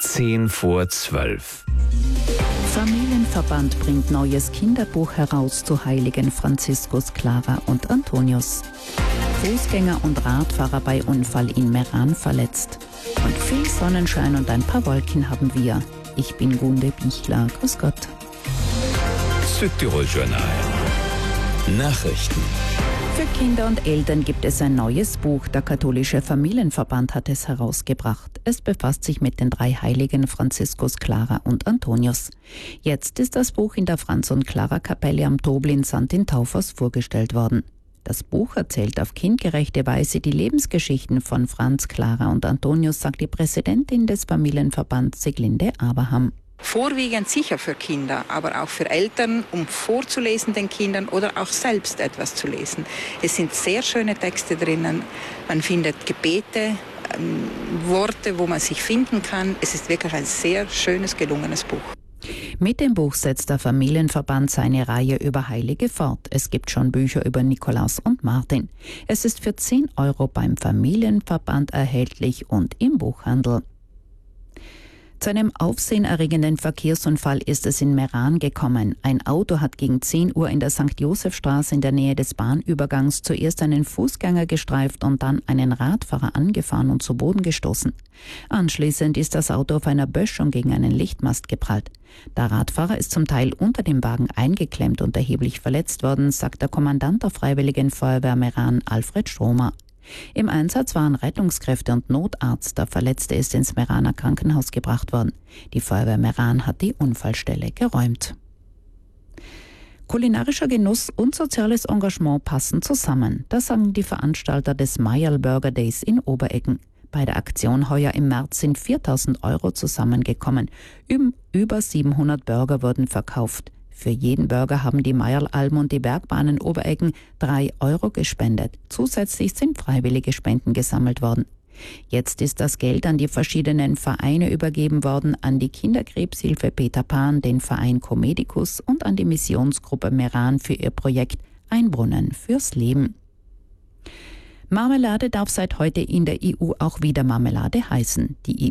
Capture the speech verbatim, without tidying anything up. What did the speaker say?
Zehn vor zwölf. Familienverband bringt neues Kinderbuch heraus zu Heiligen Franziskus, Clara und Antonius. Fußgänger und Radfahrer bei Unfall in Meran verletzt. Und viel Sonnenschein und ein paar Wolken haben wir. Ich bin Gunde Bichler. Grüß Gott. Südtirol Journal. Nachrichten. Für Kinder und Eltern gibt es ein neues Buch. Der Katholische Familienverband hat es herausgebracht. Es befasst sich mit den drei Heiligen Franziskus, Clara und Antonius. Jetzt ist das Buch in der Franz- und Clara-Kapelle am Toblin Sant in Taufers vorgestellt worden. Das Buch erzählt auf kindgerechte Weise die Lebensgeschichten von Franz, Clara und Antonius, sagt die Präsidentin des Familienverbands Siglinde Abraham. Vorwiegend sicher für Kinder, aber auch für Eltern, um vorzulesen den Kindern oder auch selbst etwas zu lesen. Es sind sehr schöne Texte drinnen. Man findet Gebete, ähm, Worte, wo man sich finden kann. Es ist wirklich ein sehr schönes, gelungenes Buch. Mit dem Buch setzt der Familienverband seine Reihe über Heilige fort. Es gibt schon Bücher über Nikolaus und Martin. Es ist für zehn Euro beim Familienverband erhältlich und im Buchhandel. Zu einem aufsehenerregenden Verkehrsunfall ist es in Meran gekommen. Ein Auto hat gegen zehn Uhr in der Sankt Josefstraße in der Nähe des Bahnübergangs zuerst einen Fußgänger gestreift und dann einen Radfahrer angefahren und zu Boden gestoßen. Anschließend ist das Auto auf einer Böschung gegen einen Lichtmast geprallt. Der Radfahrer ist zum Teil unter dem Wagen eingeklemmt und erheblich verletzt worden, sagt der Kommandant der Freiwilligen Feuerwehr Meran, Alfred Stromer. Im Einsatz waren Rettungskräfte und Notarzt. Der Verletzte ist ins Meraner Krankenhaus gebracht worden. Die Feuerwehr Meran hat die Unfallstelle geräumt. Kulinarischer Genuss und soziales Engagement passen zusammen. Das sagen die Veranstalter des Mayerl Burger Days in Obereggen. Bei der Aktion heuer im März sind viertausend Euro zusammengekommen. Über siebenhundert Burger wurden verkauft. Für jeden Burger haben die Mayerl-Alm und die Bergbahnen Obereggen drei Euro gespendet. Zusätzlich sind freiwillige Spenden gesammelt worden. Jetzt ist das Geld an die verschiedenen Vereine übergeben worden, an die Kinderkrebshilfe Peter Pan, den Verein Comedicus und an die Missionsgruppe Meran für ihr Projekt Ein Brunnen fürs Leben. Marmelade darf seit heute in der E U auch wieder Marmelade heißen. Die